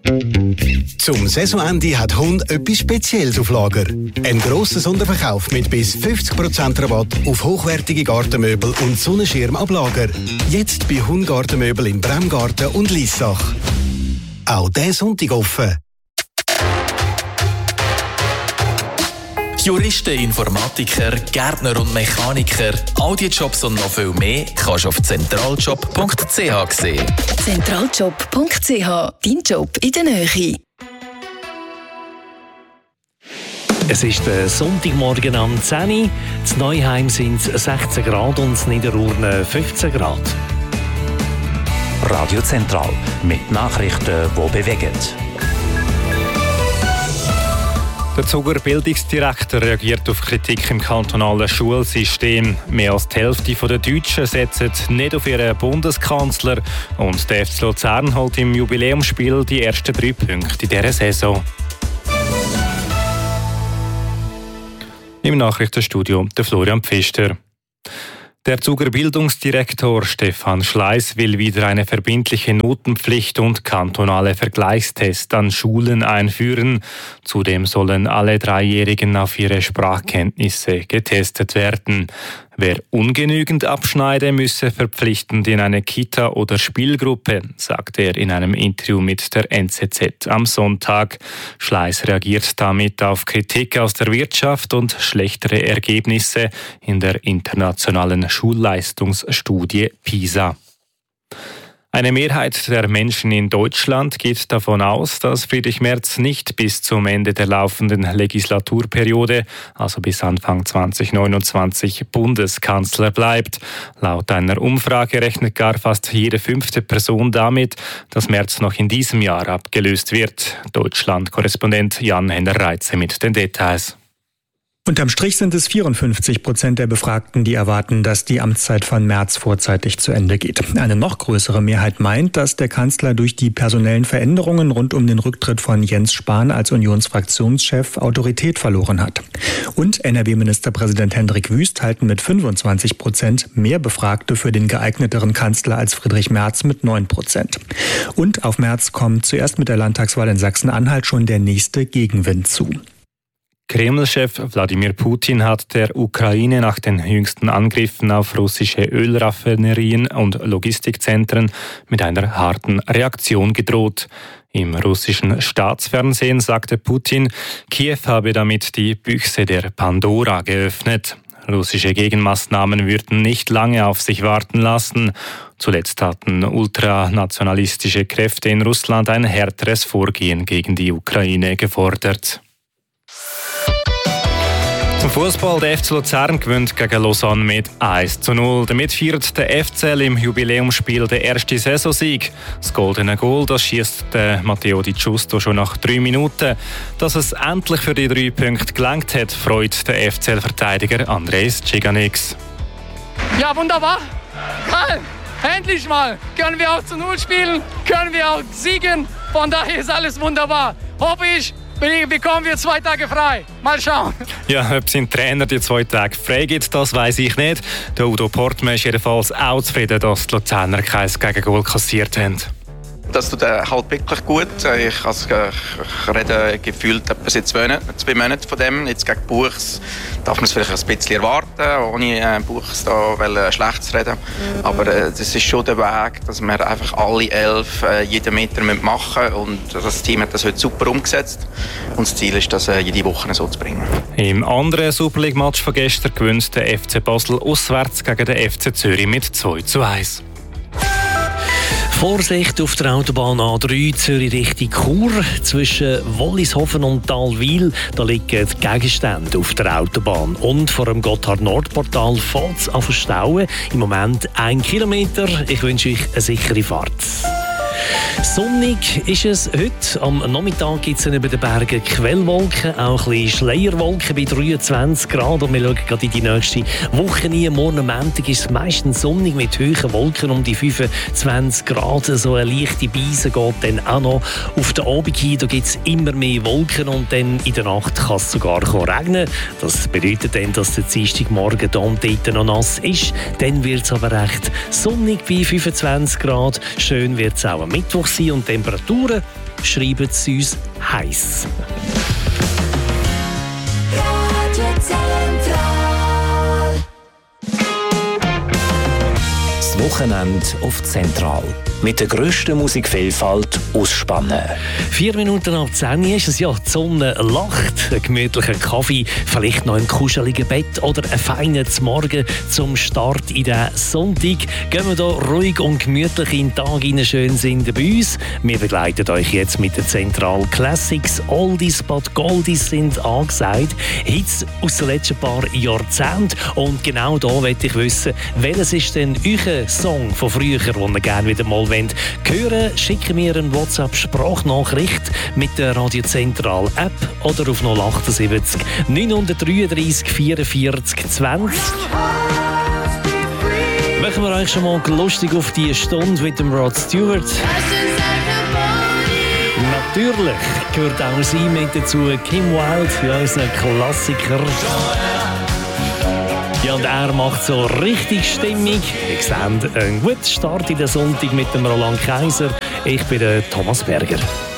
Zum Saisonende hat Hund etwas Spezielles auf Lager. Ein grosser Sonderverkauf mit bis 50% Rabatt auf hochwertige Gartenmöbel und Sonnenschirm ab Lager. Jetzt bei Hund Gartenmöbel im Bremgarten und Liessach. Auch diesen Sonntag offen. Juristen, Informatiker, Gärtner und Mechaniker, all die Jobs und noch viel mehr kannst du auf zentraljob.ch sehen. Zentraljob.ch, dein Job in der Nähe. Es ist der Sonntagmorgen am 10 Uhr. In Neuheim sind es 16 Grad und in Niederurne 15 Grad. Radio Zentral mit Nachrichten, die bewegen. Der Zuger Bildungsdirektor reagiert auf Kritik im kantonalen Schulsystem. Mehr als die Hälfte der Deutschen setzt nicht auf ihren Bundeskanzler. Und der FC Luzern holt im Jubiläumsspiel die ersten 3 Punkte in dieser Saison. Im Nachrichtenstudio der Florian Pfister. Der Zuger Bildungsdirektor Stefan Schleiss will wieder eine verbindliche Notenpflicht und kantonale Vergleichstests an Schulen einführen. Zudem sollen alle Dreijährigen auf ihre Sprachkenntnisse getestet werden. Wer ungenügend abschneide, müsse verpflichtend in eine Kita oder Spielgruppe, sagt er in einem Interview mit der NZZ am Sonntag. Schleiss reagiert damit auf Kritik aus der Wirtschaft und schlechtere Ergebnisse in der internationalen Schulleistungsstudie PISA. Eine Mehrheit der Menschen in Deutschland geht davon aus, dass Friedrich Merz nicht bis zum Ende der laufenden Legislaturperiode, also bis Anfang 2029, Bundeskanzler bleibt. Laut einer Umfrage rechnet gar fast jede 5. Person damit, dass Merz noch in diesem Jahr abgelöst wird. Deutschland-Korrespondent Jan-Henner Reitze mit den Details. Unterm Strich sind es 54% der Befragten, die erwarten, dass die Amtszeit von Merz vorzeitig zu Ende geht. Eine noch größere Mehrheit meint, dass der Kanzler durch die personellen Veränderungen rund um den Rücktritt von Jens Spahn als Unionsfraktionschef Autorität verloren hat. Und NRW-Ministerpräsident Hendrik Wüst halten mit 25% mehr Befragte für den geeigneteren Kanzler als Friedrich Merz mit 9%. Und auf Merz kommt zuerst mit der Landtagswahl in Sachsen-Anhalt schon der nächste Gegenwind zu. Kreml-Chef Wladimir Putin hat der Ukraine nach den jüngsten Angriffen auf russische Ölraffinerien und Logistikzentren mit einer harten Reaktion gedroht. Im russischen Staatsfernsehen sagte Putin, Kiew habe damit die Büchse der Pandora geöffnet. Russische Gegenmaßnahmen würden nicht lange auf sich warten lassen. Zuletzt hatten ultranationalistische Kräfte in Russland ein härteres Vorgehen gegen die Ukraine gefordert. Zum Fußball: der FC Luzern gewinnt gegen Lausanne mit 1:0. Damit feiert der FCL im Jubiläumsspiel den ersten Saisonsieg. Das goldene Goal, das schießt Matteo Di Giusto schon nach 3 Minuten. Dass es endlich für die 3 Punkte gelangt hat, freut der FCL-Verteidiger Andres Ciganix. Ja, wunderbar. Geil. Endlich mal. Können wir auch zu 0 spielen, können wir auch siegen. Von daher ist alles wunderbar. Hoffe ich, bekommen wir 2 Tage frei. Mal schauen. Ja, ob sein Trainer die 2 Tage frei gibt, das weiss ich nicht. Der Udo Portmann ist jedenfalls auch zufrieden, dass die Luzerner kein Gegengol kassiert haben. Das tut halt wirklich gut. Ich rede gefühlt etwa seit 2 Monaten von dem. Jetzt gegen Buchs darf man es vielleicht ein bisschen erwarten, ohne Buchs da schlecht zu reden. Aber das ist schon der Weg, dass wir einfach alle 11 jeden Meter machen müssen. Und das Team hat das heute super umgesetzt. Und das Ziel ist, das jede Woche so zu bringen. Im anderen Super League-Match von gestern gewinnt der FC Basel auswärts gegen den FC Zürich mit 2:1. Vorsicht auf der Autobahn A3 Zürich Richtung Chur. Zwischen Wollishofen und Talwil da liegen Gegenstände auf der Autobahn. Und vor dem Gotthard-Nord-Portal fängt es an zu stauen. Im Moment 1 Kilometer. Ich wünsche euch eine sichere Fahrt. Sonnig ist es heute. Am Nachmittag gibt es über den Bergen Quellwolken, auch ein bisschen Schleierwolken bei 23 Grad. Und wir schauen gerade in die nächste Woche rein. Morgen Montag ist es meistens sonnig mit hohen Wolken um die 25 Grad. So eine leichte Beise geht dann auch noch auf den Abend hin. Da gibt es immer mehr Wolken und dann in der Nacht kann es sogar regnen. Das bedeutet dann, dass der Dienstagmorgen da und dort noch nass ist. Dann wird es aber recht sonnig bei 25 Grad. Schön wird es auch am Mittwoch sein und Temperaturen schreiben sie uns heiß. Das Wochenende auf Zentral. Mit der grössten Musikvielfalt ausspannen. 4 Minuten ab 10 ist es ja, die Sonne lacht. Ein gemütlicher Kaffee, vielleicht noch ein kuscheliges Bett oder ein feines Morgen zum Start in den Sonntag. Gehen wir hier ruhig und gemütlich in den Tag rein, schön sind bei uns. Wir begleiten euch jetzt mit den Zentral Classics. Oldies but Goldies sind angesagt. Hits aus den letzten paar Jahrzehnten. Und genau da möchte ich wissen, welches ist denn euer Song von früher, den ihr gerne wieder mal hören, schicken mir eine WhatsApp-Sprachnachricht mit der Radio Zentral App oder auf 078 933 44 20. Machen wir euch schon mal lustig auf die Stunde mit dem Rod Stewart. Natürlich gehört auch sie mit dazu, Kim Wilde, ja, unser Klassiker. Ja, und er macht so richtig Stimmung. Wir sehen einen guten Start in den Sonntag mit dem Roland Kaiser. Ich bin der Thomas Berger.